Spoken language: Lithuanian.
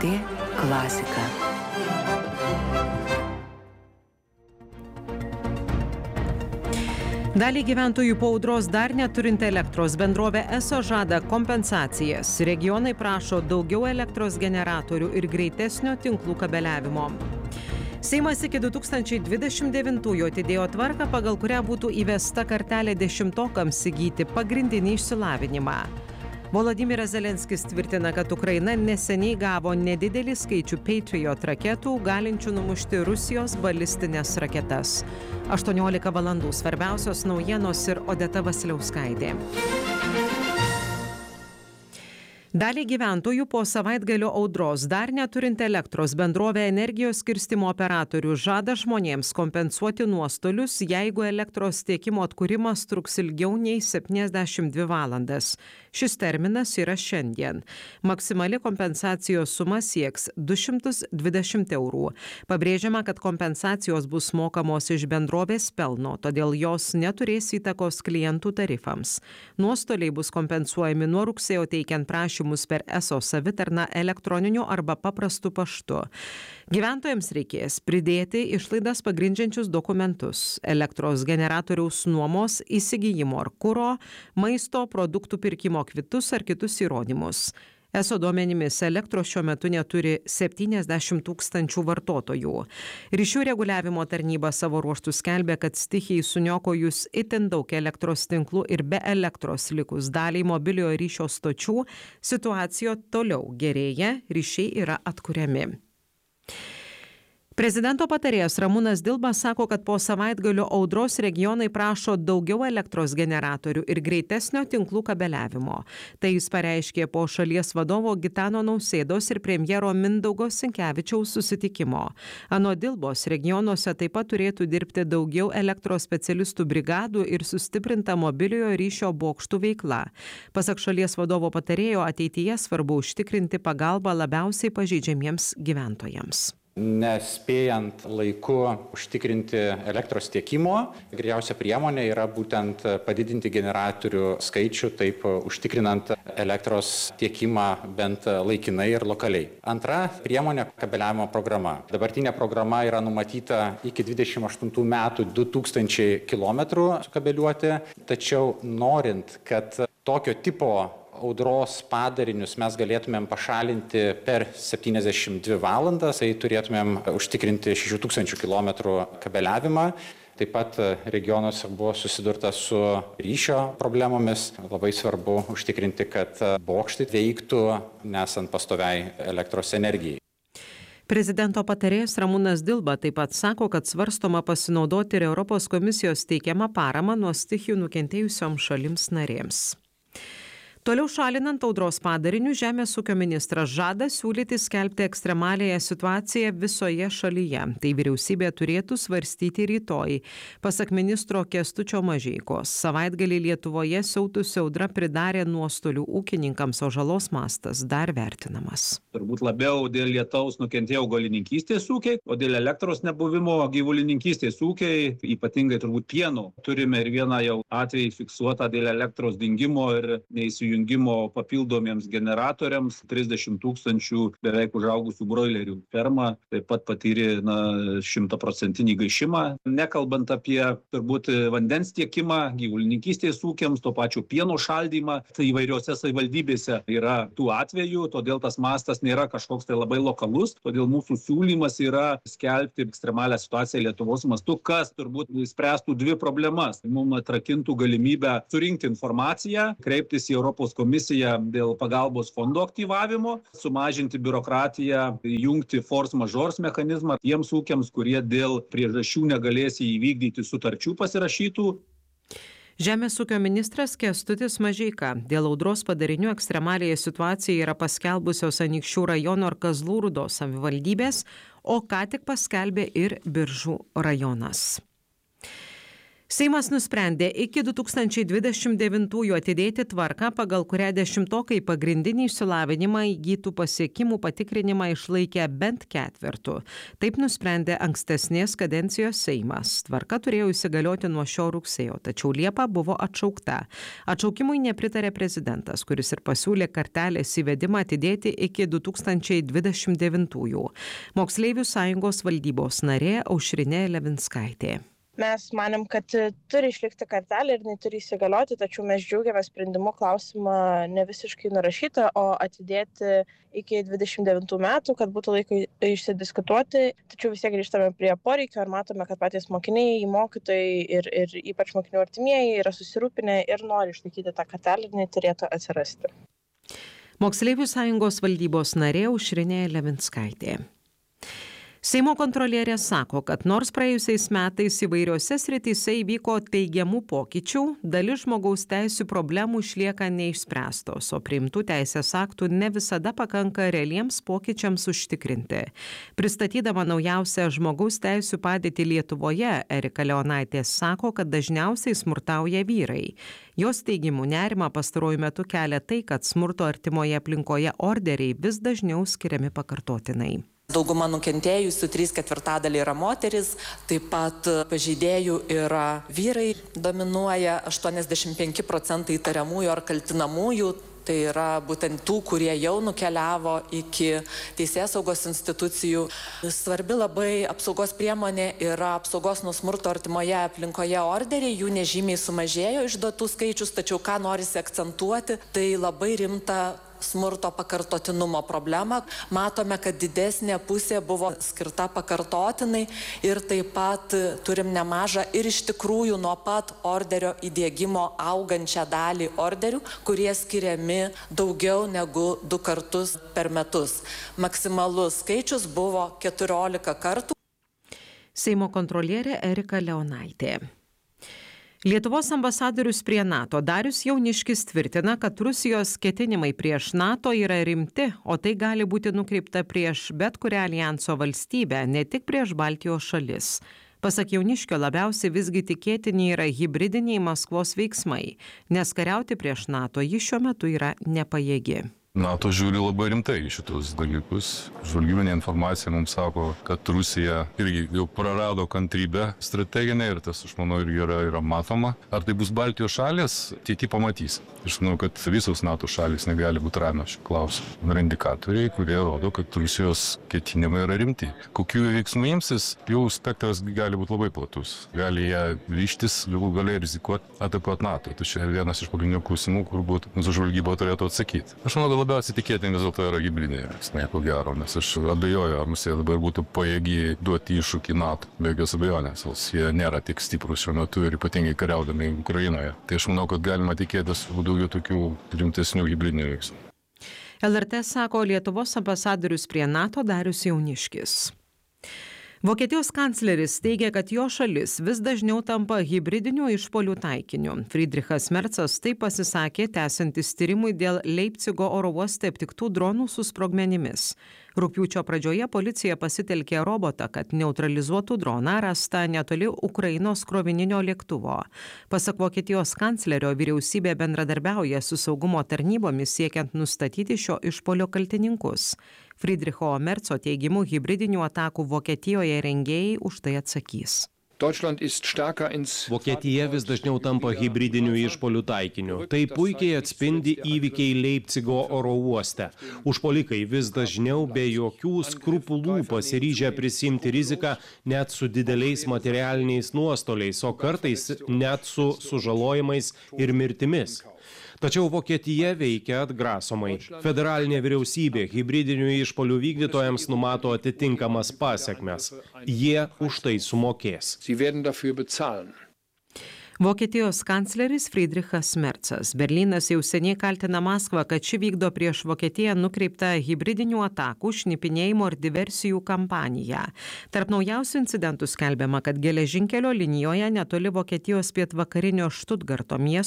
LRT klasika. Daliai gyventojų po audros dar neturinti elektros bendrovė ESO žada kompensacijas. Regionai prašo daugiau elektros generatorių ir greitesnio tinklų kabeliavimo. Seimas iki 2029-ųjų atidėjo tvarką, pagal kurią būtų įvesta kartelė 10-okams įgyti pagrindinį išsilavinimą. Volodymyras Zelenskis tvirtina, kad Ukraina neseniai gavo nedidelį skaičių Patriot raketų, galinčių numušti Rusijos balistinės raketas. 18 valandų svarbiausios naujienos ir Odeta Vasiliauskaitė. Daliai gyventojų po savaitgalio audros dar neturinti elektros bendrovė Energijos skirstymo operatorių žada žmonėms kompensuoti nuostolius, jeigu elektros tiekimo atkūrimas truks ilgiau nei 72 valandas. Šis terminas yra šiandien. Maksimali kompensacijos suma sieks 220 eurų. Pabrėžiama, kad kompensacijos bus mokamos iš bendrovės pelno, todėl jos neturės įtakos klientų tarifams. Nuostoliai bus kompensuojami nuo rugsėjo teikiant prašymus per ESO savitarną elektroniniu arba paprastu paštu. Gyventojams reikės pridėti išlaidas pagrindžiančius dokumentus, elektros generatoriaus nuomos, įsigijimo ar kuro, maisto produktų pirkimo kvitus ar kitus įrodymus. ESO duomenimis elektros šiuo metu neturi 70 000 vartotojų. Ryšių reguliavimo tarnyba savo ruožtų skelbia, kad stichijai suniokojus itin daug elektros tinklų ir be elektros likus daliai mobiliojo ryšio stočių, situacija toliau gerėja, ryšiai yra atkuriami. Prezidento patarėjas Ramūnas Dilba sako, kad po savaitgalio audros regionai prašo daugiau elektros generatorių ir greitesnio tinklų kabeliavimo. Tai jis pareiškė po šalies vadovo Gitano Nausėdos ir premjero Mindaugo Sinkevičiaus susitikimo. Anot Dilbos, regionuose taip pat turėtų dirbti daugiau elektros specialistų brigadų ir sustiprinta mobiliojo ryšio bokštų veikla. Pasak šalies vadovo patarėjo, ateityje svarbu užtikrinti pagalbą labiausiai pažeidžiamiems gyventojams. Nespėjant laiku užtikrinti elektros tiekimo, geriausia priemonė yra būtent padidinti generatorių skaičių, taip užtikrinant elektros tiekimą bent laikinai ir lokaliai. Antra priemonė - kabeliavimo programa. Dabartinė programa yra numatyta iki 28 metų 2000 km sukabeliuoti, tačiau norint, kad tokio tipo audros padarinius mes galėtumėm pašalinti per 72 valandas, tai turėtumėm užtikrinti 6000 km kabeliavimą. Taip pat regionuose buvo susidurta su ryšio problemomis. Labai svarbu užtikrinti, kad bokštai veiktų nesant pastoviai elektros energijai. Prezidento patarėjas Ramūnas Dilba taip pat sako, kad svarstoma pasinaudoti ir Europos komisijos teikiamą paramą nuo stichijų nukentėjusioms šalims narėms. Toliau šalinant audros padarinius, Žemės ūkio ministras žada siūlyti skelbti ekstremalėją situaciją visoje šalyje. Tai vyriausybė turėtų svarstyti rytoj. Pasak ministro Kęstučio Mažeikos, savaitgalį Lietuvoje siautusi audra pridarė nuostolių ūkininkams, o žalos mastas dar vertinamas. Turbūt labiau dėl lietaus nukentėjo augalininkystės ūkiai, o dėl elektros nebuvimo gyvulininkystės ūkiai, ypatingai turbūt pieno. Turime ir vieną jau atvejį fiksuotą dėl elektros dingimo ir neįsijungimo papildomiems generatoriams. 30 000 beveik užaugusių broilerių ferma taip pat patyrė 100% gaišimą. Nekalbant apie turbūt vandens tiekimą gyvulininkystės ūkiams, to pačio pieno šaldymą, tai įvairiose savivaldybėse yra tų atvejų, todėl tas mastas nėra kažkoks tai labai lokalus, todėl mūsų siūlymas yra skelbti ekstremalią situaciją Lietuvos mastu, kas turbūt spręstų dvi problemas. Mums atrakintų galimybę surinkti informaciją, kreiptis į Europos komisiją dėl pagalbos fondo aktyvavimo, sumažinti biurokratiją, jungti force majeure mechanizmą tiems ūkiams, kurie dėl priežasčių negalės įvykdyti sutarčių pasirašytų. Žemės ūkio ministras Kęstutis Mažeika dėl audros padarinių ekstremalėje situacijai yra paskelbusios Anykščių rajono ir Kazlų Rūdos savivaldybės, o ką tik paskelbė ir Biržų rajonas. Seimas nusprendė iki 2029 atidėti tvarką, pagal kurią dešimtokai pagrindinį išsilavinimą įgytų pasiekimų patikrinimą išlaikė bent ketvertu. Taip nusprendė ankstesnės kadencijos Seimas. Tvarka turėjo įsigalioti nuo šio rugsėjo, tačiau Liepą buvo atšaukta. Atšaukimui nepritarė prezidentas, kuris ir pasiūlė kartelės įvedimą atidėti iki 2029. Moksleivių sąjungos valdybos narė Aušrinė Levinskaitė. Mes manėm, kad turi išlikti kartelė ir jinai turi įsigalioti, tačiau mes džiaugiamės sprendimu klausimą ne visiškai nurašyti, o atidėti iki 29 metų, kad būtų laiko išsidiskutuoti. Tačiau vis tiek grįžtame prie poreikio ir matome, kad patys mokiniai, mokytojai ir ypač mokinių artimieji yra susirūpinę ir nori išlaikyti tą kartelę ir jinai turėtų atsirasti. Moksleivių sąjungos valdybos narė Aušrinė Levinskaitė. Seimo kontrolierė sako, kad nors praėjusiais metais įvairiose srityse įvyko teigiamų pokyčių, dalis žmogaus teisių problemų išlieka neišspręstos, o priimtų teisės aktų ne visada pakanka realiems pokyčiams užtikrinti. Pristatydama naujausią žmogaus teisių padėtį Lietuvoje, Erika Leonaitė sako, kad dažniausiai smurtauja vyrai. Jos teigimu nerimą pastaruoju metu kelia tai, kad smurto artimoje aplinkoje orderiai vis dažniau skiriami pakartotinai. Dauguma nukentėjusių, 3/4 yra moteris, taip pat pažeidėjų yra vyrai, dominuoja 85% įtariamųjų ar kaltinamųjų. Tai yra būtent tų, kurie jau nukeliavo iki teisėsaugos institucijų. Svarbi labai apsaugos priemonė yra apsaugos nuo smurto artimoje aplinkoje orderiai. Jų nežymiai sumažėjo išduotų skaičius, tačiau ką norisi akcentuoti, tai labai rimta smurto pakartotinumo problemą. Matome, kad didesnė pusė buvo skirta pakartotinai ir taip pat turim nemažą ir iš tikrųjų nuo pat orderio įdiegimo augančią dalį orderių, kurie skiriami daugiau negu 2 kartus per metus. Maksimalus skaičius buvo 14 kartų. Seimo kontrolierė Erika Leonaitė. Lietuvos ambasadorius prie NATO Darius Jauniškis tvirtina, kad Rusijos ketinimai prieš NATO yra rimti, o tai gali būti nukreipta prieš bet kurią alijanso valstybę, ne tik prieš Baltijos šalis. Pasak Jauniškio, labiausiai visgi tikėtini yra hibridiniai Maskvos veiksmai, nes kariauti prieš NATO ji šiuo metu yra nepajėgi. NATO žiūri labai rimtai į šitus dalykus. Žvalgybinė informacija mums sako, kad Rusija irgi jau prarado kantrybę strateginę ir tas, aš manau, irgi yra matoma. Ar tai bus Baltijos šalis, ateity pamatys. Aš manau, kad visos NATO šalis negali būti ramios šiuo klausimu. Yra indikatoriai, kurie rodo, kad Rusijos ketinimai yra rimti. Kokių veiksmų imsis, jų spektras gali būti labai platus. Gali jie ryžtis, gali rizikuoti atakuoti NATO. Tai čia vienas iš pagrindinių klausimų, kur būtų mūsų žvalgyba turėtų atsakyti. Aš manau, labiausiai tikėtini vis dėlto yra hibridiniai veiksmai, ko gero, nes aš abejoju, ar Rusija dabar būtų pajėgi duoti iššūkį NATO, be jokios abejonės, nes jie nėra tik stiprus šiuo metu ir ypatingai kariaudami Ukrainoje. Tai aš manau, kad galima tikėtis daugiau tokių rimtesnių hibridinių veiksmų. LRT sako Lietuvos ambasadorius prie NATO Darius Jauniškis. Vokietijos kancleris teigia, kad jo šalis vis dažniau tampa hibridinių išpuolių taikiniu. Friedrichas Mercas taip pasisakė, tęsiantis tyrimui dėl Leipcigo oro uoste aptiktų dronų su sprogmenimis. Rugpjūčio pradžioje policija pasitelkė robotą, kad neutralizuotų droną rastą netoli Ukrainos krovininio lėktuvo. Pasak Vokietijos kanclerio, vyriausybė bendradarbiauja su saugumo tarnybomis siekiant nustatyti šio išpuolio kaltininkus. Friedricho Merco teigimu, hibridinių atakų Vokietijoje rengėjai už tai atsakys. Vokietija vis dažniau tampa hibridinių išpuolių taikiniu. Tai puikiai atspindi įvykiai Leipcigo oro uoste. Užpuolikai vis dažniau be jokių skrupulų pasiryžę prisimti riziką net su dideliais materialiniais nuostoliais, o kartais net su sužalojimais ir mirtimis. Tačiau Vokietija veikia atgrasomai. Federalinė vyriausybė hibridinių išpuolių vykdytojams numato atitinkamas pasekmes. Jie už tai sumokės. Vokietijos kancleris Friedrichas Mercas. Berlynas jau seniai kaltina Maskvą, kad ši vykdo prieš Vokietiją nukreiptą hibridinių atakų, šnipinėjimo ir diversijų kampaniją. Tarp naujausių incidentų skelbiama, kad geležinkelio linijoje netoli Vokietijos pietvakarinio Štutgarto miesto